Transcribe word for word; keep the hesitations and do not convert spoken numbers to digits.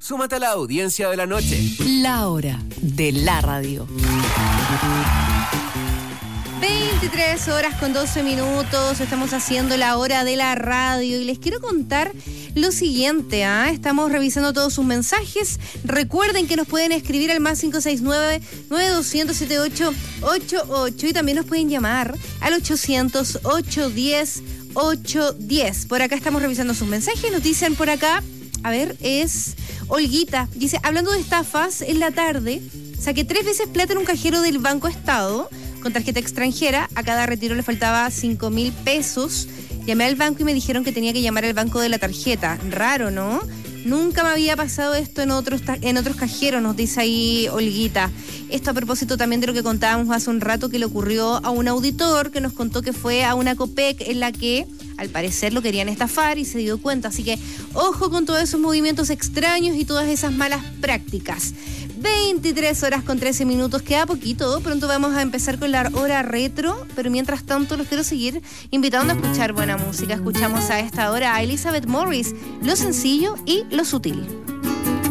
Súmate a la audiencia de la noche. La hora de la radio. veintitrés horas con doce minutos, estamos haciendo la hora de la radio y les quiero contar lo siguiente, ¿eh? Estamos revisando todos sus mensajes. Recuerden que nos pueden escribir al más cinco seis nueve, nueve dos cero cero, siete ocho ocho ocho y también nos pueden llamar al ochocientos, ochocientos diez, ochocientos diez. Por acá estamos revisando sus mensajes, nos dicen por acá, a ver, es Olguita, dice, hablando de estafas, en la tarde saqué tres veces plata en un cajero del Banco Estado con tarjeta extranjera, a cada retiro le faltaba cinco mil pesos. Llamé al banco y me dijeron que tenía que llamar al banco de la tarjeta. Raro, ¿no? Nunca me había pasado esto en otros en otros cajeros, nos dice ahí Olguita. Esto a propósito también de lo que contábamos hace un rato que le ocurrió a un auditor que nos contó que fue a una Copec en la que al parecer lo querían estafar y se dio cuenta. Así que ojo con todos esos movimientos extraños y todas esas malas prácticas. veintitrés horas con trece minutos, queda poquito, pronto vamos a empezar con la hora retro, pero mientras tanto los quiero seguir invitando a escuchar buena música. Escuchamos a esta hora a Elizabeth Morris, lo sencillo y lo sutil.